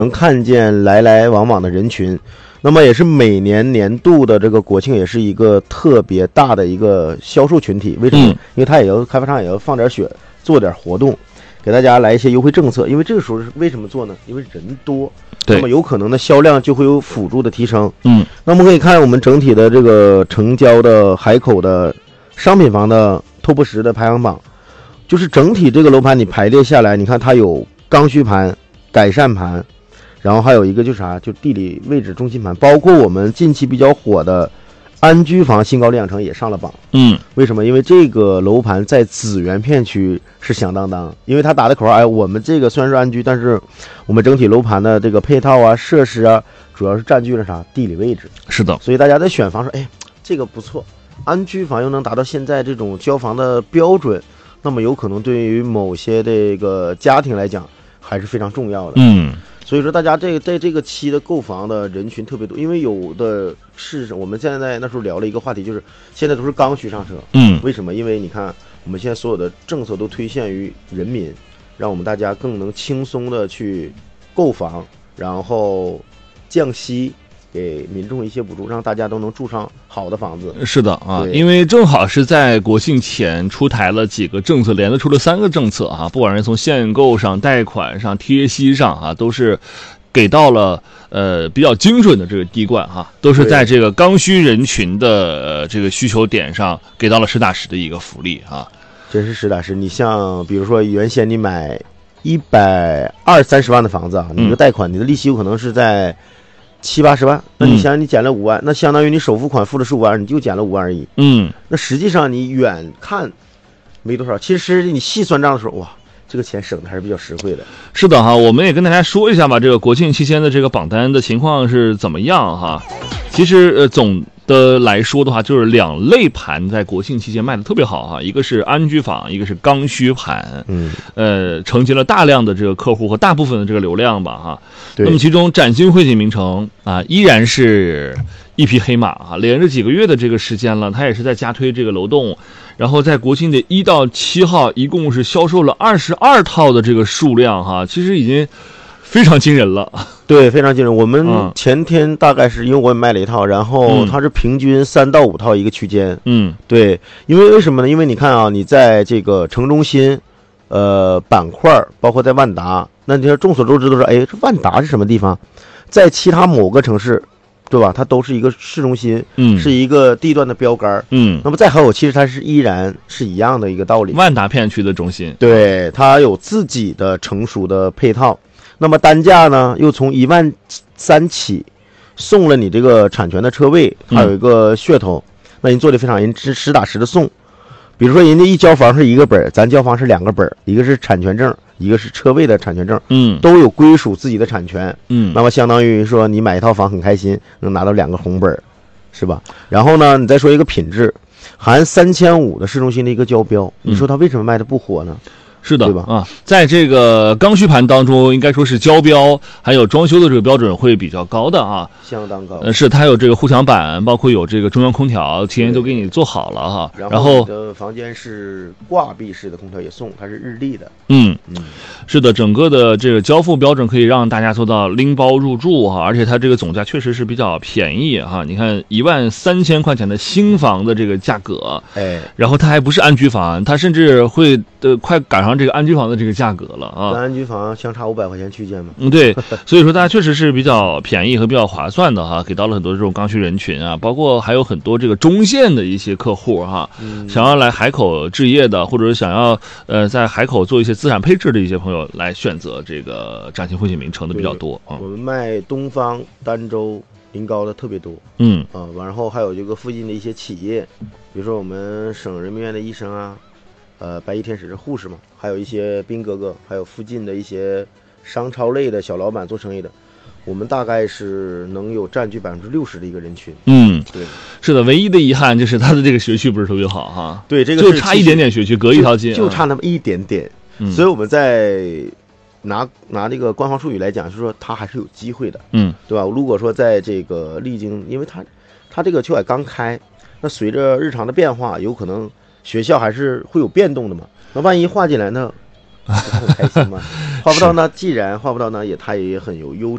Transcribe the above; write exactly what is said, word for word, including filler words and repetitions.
能看见来来往往的人群。那么也是每年年度的这个国庆，也是一个特别大的一个销售群体。为什么？ 嗯、 因为它也要开发商也要放点血，做点活动，给大家来一些优惠政策。因为这个时候是为什么做呢？因为人多，那么有可能的销量就会有辅助的提升。 嗯， 那么可以看我们整体的这个成交的海口的商品房的 top 十的排行榜，就是整体这个楼盘你排列下来，你看它有刚需盘、改善盘。然后还有一个就是啥，就地理位置中心盘，包括我们近期比较火的安居房新高领养城也上了榜。 嗯， 为什么？因为这个楼盘在紫园片区是响当当，因为他打的口号，哎，我们这个虽然是安居，但是我们整体楼盘的这个配套啊、设施啊，主要是占据了啥地理位置。 是的， 所以大家在选房说，哎，这个不错，安居房又能达到现在这种交房的标准，那么有可能对于某些这个家庭来讲还是非常重要的。 嗯。 所以说，大家这个在这个期的购房的人群特别多，因为有的是我们现在那时候聊了一个话题，就是现在都是刚需上车。 嗯， 为什么？因为你看，我们现在所有的政策都推荐于人民，让我们大家更能轻松的去购房，然后降息。给民众一些补助，让大家都能住上好的房子。 是的啊，因为正好是在国庆前出台了几个政策，连着出了三个政策啊，不管是从限购上、贷款上、贴息上啊，都是给到了呃比较精准的这个滴灌哈、啊，都是在这个刚需人群的呃这个需求点上给到了实打实的一个福利啊。 真是实打实。你像比如说原先你买一百二三十万的房子啊，你的贷款、嗯、你的利息有可能是在七八十万，那你想想你减了五万、嗯，那相当于你首付款付的是五万，你就减了五万而已。 嗯， 那实际上你远看没多少，其实你细算账的时候，哇，这个钱省的还是比较实惠的。 是的哈，我们也跟大家说一下吧，这个国庆期间的这个榜单的情况是怎么样哈。其实呃总的来说的话，就是两类盘在国庆期间卖的特别好哈，一个是安居房，一个是刚需盘， 嗯， 呃，承接了大量的这个客户和大部分的这个流量吧哈。那么其中崭新汇锦名城啊，依然是一匹黑马啊，连着几个月的这个时间了，它也是在加推这个楼栋，然后在国庆的一到七号，一共是销售了二十二套的这个数量哈，其实已经非常惊人了。 对，非常惊人。我们前天大概是因为我也卖了一套，然后它是平均三到五套一个区间。 嗯， 对，因为为什么呢？因为你看啊，你在这个城中心，呃，板块，包括在万达，那你说众所周知都是，哎，这万达是什么地方？在其他某个城市，对吧？它都是一个市中心， 嗯， 是一个地段的标杆， 嗯。 那么在海口，其实它是依然是一样的一个道理。 万达片区的中心， 对，它有自己的成熟的配套。那么单价呢，又从一万三起，送了你这个产权的车位，还有一个噱头，嗯、那人做的非常，人实实打实的送。比如说人家一交房是一个本，咱交房是两个本，一个是产权证，一个是车位的产权证， 嗯， 都有归属自己的产权， 嗯， 那么相当于说你买一套房很开心，能拿到两个红本，是吧？然后呢，你再说一个品质，含三千五的市中心的一个交标，你说它为什么卖的不火呢？ 是的， 对吧？ 啊，在这个刚需盘当中，应该说是交标还有装修的这个标准会比较高的啊， 相当高。 呃，是它有这个护墙板，包括有这个中央空调，提前都给你做好了哈。 然后你的房间是挂壁式的空调也送，它是日立的。 嗯嗯， 是的，整个的这个交付标准可以让大家做到拎包入住哈，而且它这个总价确实是比较便宜哈。你看一万三千块钱的新房的这个价格， 哎， 然后它还不是安居房，它甚至会呃快赶上这个安居房的这个价格了啊！ 跟安居房相差五百块钱区间嘛。 嗯，对，所以说大家确实是比较便宜和比较划算的哈，给到了很多这种刚需人群啊，包括还有很多这个中线的一些客户哈， 嗯、 想要来海口置业的，或者是想要呃在海口做一些资产配置的一些朋友来选择这个崭新汇锦名城的比较多啊。 我们卖东方、儋州、临高的特别多， 嗯啊，然后还有这个附近的一些企业，比如说我们省人民院的医生啊。呃，白衣天使是护士嘛，还有一些兵哥哥，还有附近的一些商超类的小老板做生意的，我们大概是能有占据百分之六十的一个人群。 嗯， 对， 是的，唯一的遗憾就是他的这个学区不是特别好哈。 对，这个就差一点点学区，隔一条街， 就, 就差那么一点点。 嗯、 所以我们在拿拿这个官方术语来讲，就是说他还是有机会的， 嗯， 对吧？如果说在这个历经，因为他他这个秋海刚开，那随着日常的变化，有可能。学校还是会有变动的嘛，那万一划进来呢，不很开心吗？划不到呢，既然划不到呢，也它也很有优